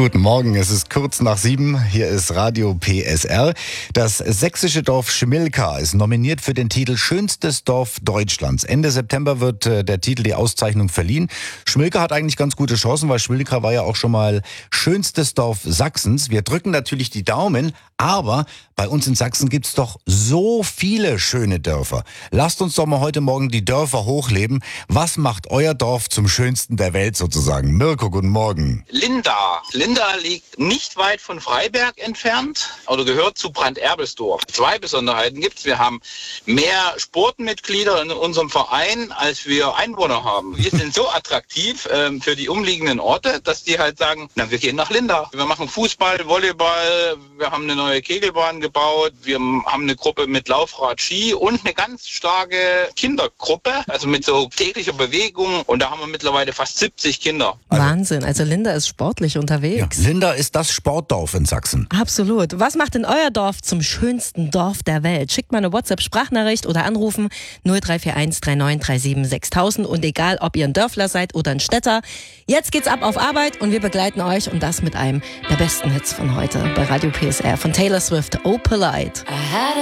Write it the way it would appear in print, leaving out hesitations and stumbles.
Guten Morgen, es ist kurz nach 7. Hier ist Radio PSR. Das sächsische Dorf Schmilka ist nominiert für den Titel Schönstes Dorf Deutschlands. Ende September wird der Titel, die Auszeichnung verliehen. Schmilka hat eigentlich ganz gute Chancen, weil Schmilka war ja auch schon mal schönstes Dorf Sachsens. Wir drücken natürlich die Daumen, aber bei uns in Sachsen gibt's doch so viele schöne Dörfer. Lasst uns doch mal heute Morgen die Dörfer hochleben. Was macht euer Dorf zum schönsten der Welt sozusagen? Mirko, guten Morgen. Linda liegt nicht weit von Freiberg entfernt oder gehört zu Branderbelsdorf. 2 Besonderheiten gibt's. Wir haben mehr Sportmitglieder in unserem Verein, als wir Einwohner haben. Wir sind so attraktiv für die umliegenden Orte, dass die halt sagen, na, wir gehen nach Linda. Wir machen Fußball, Volleyball, wir haben eine neue Kegelbahn gebaut, wir haben eine Gruppe mit Laufrad, Ski und eine ganz starke Kindergruppe, also mit so täglicher Bewegung, und da haben wir mittlerweile fast 70 Kinder. Wahnsinn, also Linda ist sportlich unterwegs. Ja, Linda ist das Sportdorf in Sachsen. Absolut. Was macht denn euer Dorf zum schönsten Dorf der Welt? Schickt mal eine WhatsApp-Sprachnachricht oder anrufen 0341 3937 6000, und egal, ob ihr ein Dörfler seid oder ein Städter, jetzt geht's ab auf Arbeit und wir begleiten euch, und das mit einem der besten Hits von heute bei Radio PSR von Taylor Swift, Oh Polite.